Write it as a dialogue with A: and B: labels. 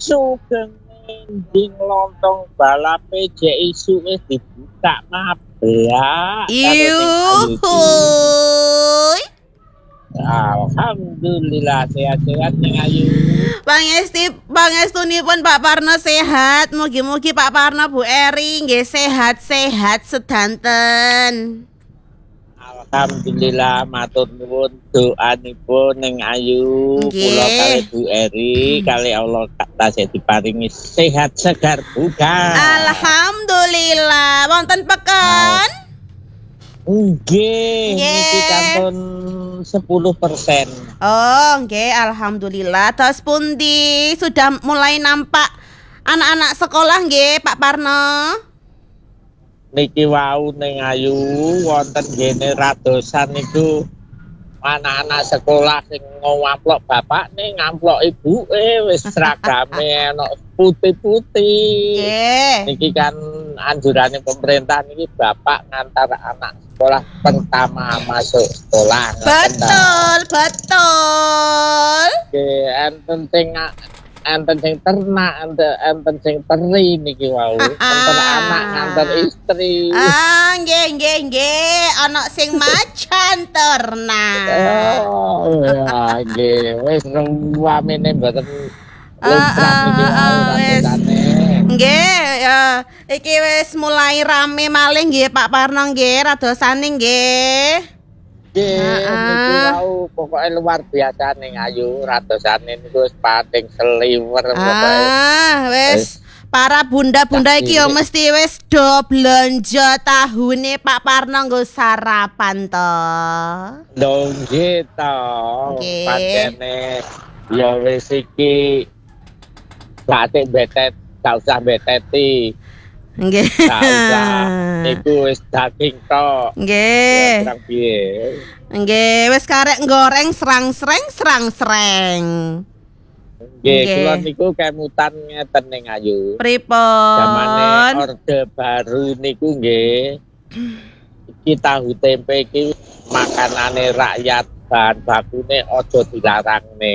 A: Sugeng ding lontong balape jek isu wis dibuka mablak.
B: Yuhuy.
A: Alhamdulillah sehat-sehat ning Ayu.
B: Pangestunipun Pak Parno sehat. Mugi-mugi Pak Parno Bu Eri nggih sehat-sehat sedanten.
A: Alhamdulillah matur nuwun doanipun ning Ayu.
B: Nggih.
A: Kula kali Bu Eri kali Allah tasih diparingi sehat segar bugar.
B: Alhamdulillah. Wonten peken?
A: Nggih, niki kantun 10%.
B: Oh, nggih, alhamdulillah. Terus pundi sudah mulai nampak anak-anak sekolah nggih, Pak Parno?
A: Niki wau ning Ayu wonten gene radosan niku anak-anak sekolah sing ngamplok bapakne ngamplok ibuke wis seragame ana putih-putih.
B: Nggih.
A: Niki kan anjurane pemerintah niki bapak ngantar anak sekolah pertama masuk sekolah.
B: Betul.
A: Nggih, enten sing ternak, enten sing teri niki wau. Enten anak ngantar istri.
B: Nggih. Ana sing macan ternak.
A: Oh, ya nggih. Wis ruwamene mboten lumrah niki wau radosane.
B: Nggih, iki wis mulai rame malih nggih Pak Parno nggih radosane nggih.
A: Nggih, niku wau pokoke luar biasa ning Ayu radosane niku wis pating seliwer pokoke.
B: Wis para bunda-bunda iki yo mesti wis do blanja tahune Pak Parno nggo sarapan to.
A: Lho nggih to. Pancene ya wis iki gak usah beteti.
B: Nggih.
A: Gak usah niku wis daging tok.
B: Nggih.
A: Kurang piye.
B: Nggih, wis karek goreng serang-sreng.
A: Nggih, kula niku kemutan ngeten ning Ayu.
B: Pripun?
A: Zamane orde baru niku nggih. Iki tahu tempe iki makanane rakyat, bahan bakune aja dilarangne.